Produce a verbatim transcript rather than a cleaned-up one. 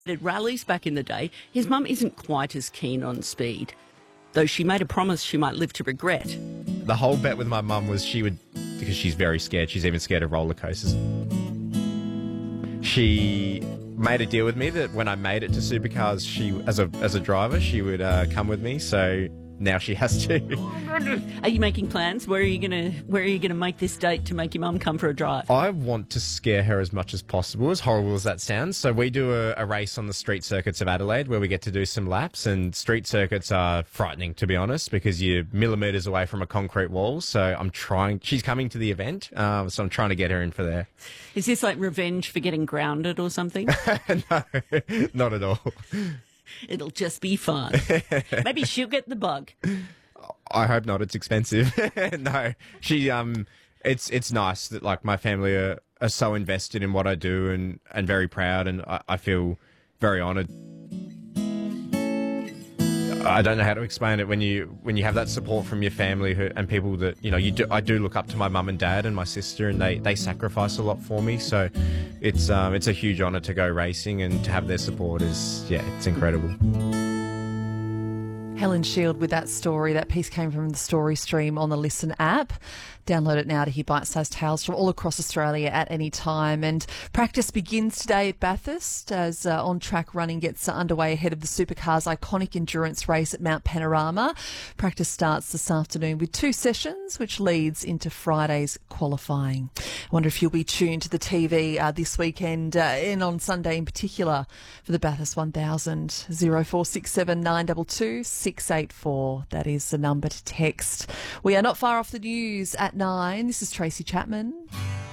At rallies back in the day, his mum isn't quite as keen on speed, though she made a promise she might live to regret. The whole bet with my mum was she would, because she's very scared, she's even scared of roller coasters. She made a deal with me that when I made it to supercars, she, as a as a driver, she would uh, come with me. So now she has to. Are you making plans? Where are you gonna Where are you gonna make this date to make your mum come for a drive? I want to scare her as much as possible, as horrible as that sounds. So we do a, a race on the street circuits of Adelaide where we get to do some laps, and street circuits are frightening, to be honest, because you're millimetres away from a concrete wall. So I'm trying. She's coming to the event, um, so I'm trying to get her in for there. Is this like revenge for getting grounded or something? No, not at all. It'll just be fun. Maybe she'll get the bug. I hope not. It's expensive. No, she. Um, it's it's nice that like my family are, are so invested in what I do and, and very proud, and I, I feel very honoured. I don't know how to explain it when you when you have that support from your family who, and people that you know you do. I do look up to my mum and dad and my sister, and they, they sacrifice a lot for me. So it's um it's a huge honour to go racing, and to have their support is yeah it's incredible. Helen Shield with that story. That piece came from the Story Stream on the Listen app. Download it now to hear bite-sized tales from all across Australia at any time. And practice begins today at Bathurst as uh, on-track running gets underway ahead of the Supercars' iconic endurance race at Mount Panorama. Practice starts this afternoon with two sessions, which leads into Friday's qualifying. I wonder if you'll be tuned to the T V uh, this weekend uh, and on Sunday in particular for the Bathurst one thousand. oh four six seven nine two two six eight four. That is the number to text. We are not far off the news at nine. This is Tracy Chapman.